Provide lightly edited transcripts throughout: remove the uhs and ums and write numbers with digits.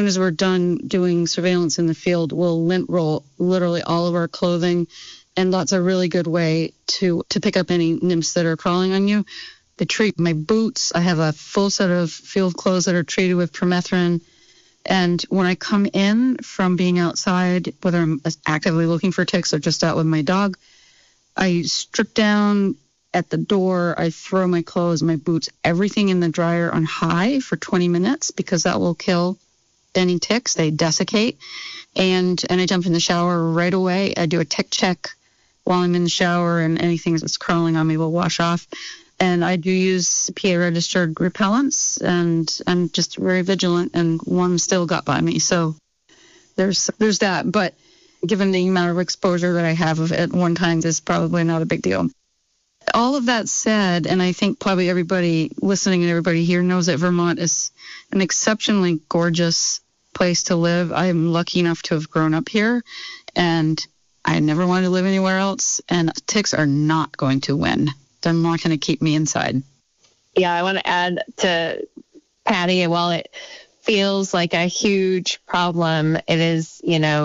as we're done doing surveillance in the field, we'll lint roll literally all of our clothing. And that's a really good way to pick up any nymphs that are crawling on you. They treat my boots. I have a full set of field clothes that are treated with permethrin. And when I come in from being outside, whether I'm actively looking for ticks or just out with my dog, I strip down at the door. I throw my clothes, my boots, everything in the dryer on high for 20 minutes because that will kill any ticks. They desiccate. And I jump in the shower right away. I do a tick check while I'm in the shower, and anything that's crawling on me will wash off. And I do use PA-registered repellents, and I'm just very vigilant, and one still got by me. So there's that. But given the amount of exposure that I have of it at one time, is probably not a big deal. All of that said, and I think probably everybody listening and everybody here knows that Vermont is an exceptionally gorgeous place to live. I am lucky enough to have grown up here, and I never wanted to live anywhere else, and ticks are not going to win. They're not going to keep me inside. Yeah, I want to add to Patty, while it feels like a huge problem, it is,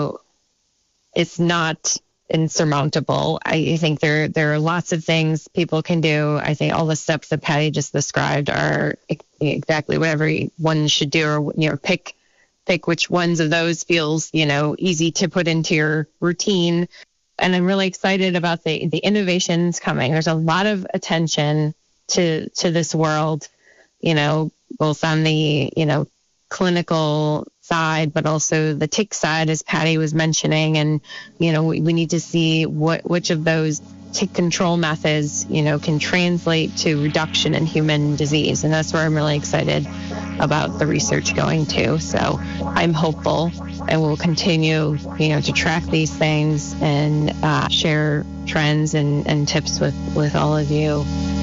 it's not insurmountable. I think there are lots of things people can do. I think all the steps that Patty just described are exactly what everyone should do, or pick which ones of those feels, easy to put into your routine. And I'm really excited about the innovations coming. There's a lot of attention to this world, both on the, clinical side, but also the tick side, as Patty was mentioning. And, we need to see which of those tick control methods, can translate to reduction in human disease. And that's where I'm really excited about the research going to. So I'm hopeful, and we'll continue, to track these things and share trends and tips with all of you.